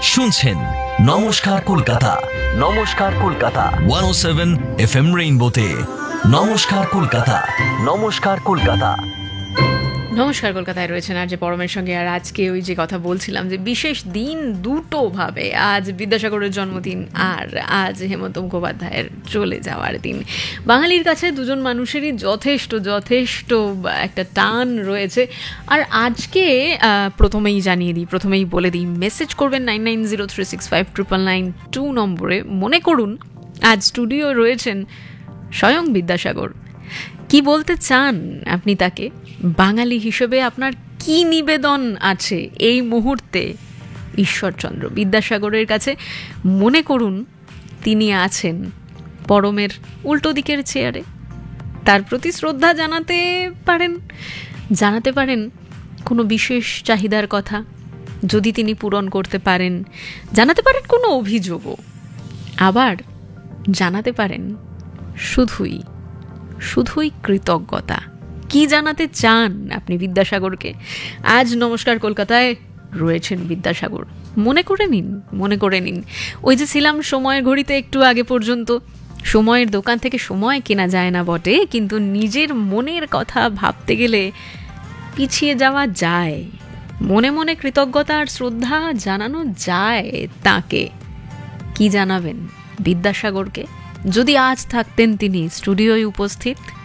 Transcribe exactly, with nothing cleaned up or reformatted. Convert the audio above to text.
শুনছেন নমস্কার কলকাতা। নমস্কার কলকাতা ওয়ান ও সেভেন এফ এম রেইনবোতে। নমস্কার কলকাতা। নমস্কার কলকাতা। নমস্কার কলকাতায় রয়েছেন আর যে পরমের সঙ্গে। আর আজকে ওই যে কথা বলছিলাম যে বিশেষ দিন দুটো ভাবে, আজ বিদ্যাসাগরের জন্মদিন আর আজ হেমন্ত মুখোপাধ্যায়ের চলে যাওয়ার দিন। বাঙালির কাছে দুজন মানুষেরই যথেষ্ট যথেষ্ট একটা টান রয়েছে। আর আজকে প্রথমেই জানিয়ে দিই, প্রথমেই বলে দিই, মেসেজ করবেন nine nine zero three six five triple nine two নম্বরে। মনে করুন আজ স্টুডিও রয়েছেন স্বয়ং বিদ্যাসাগর। কি বলতে চান আপনি তাকে? বাঙালি হিসেবে আপনার কি নিবেদন আছে এই মুহূর্তে ঈশ্বরচন্দ্র বিদ্যাসাগরের কাছে? মনে করুন তিনি আছেন পরমের উল্টো দিকের চেয়ারে। তার প্রতি শ্রদ্ধা জানাতে পারেন, জানাতে পারেন কোনো বিশেষ চাহিদার কথা যদি তিনি পূরণ করতে পারেন, জানাতে পারেন কোনো অভিযোগও, আবার জানাতে পারেন শুধুই শুধুই কৃতজ্ঞতা। কি জানাতে চান আপনি বিদ্যাসাগরকে? আজ নমস্কার কলকাতায় রয়েছেন বিদ্যাসাগর। মনে করে নিন, মনে করে নিন। ওই যে ছিলাম সময়ের ঘড়িতে একটু আগে পর্যন্ত, সময়ের দোকান থেকে সময় কেনা যায় না বটে, কিন্তু নিজের মনের কথা ভাবতে গেলে পিছিয়ে যাওয়া যায়। মনে মনে কৃতজ্ঞতা আর শ্রদ্ধা জানানো যায় তাকে। কি জানাবেন বিদ্যাসাগরকে? যদি আজ থাকতেন তিনি স্টুডিওয় উপস্থিত,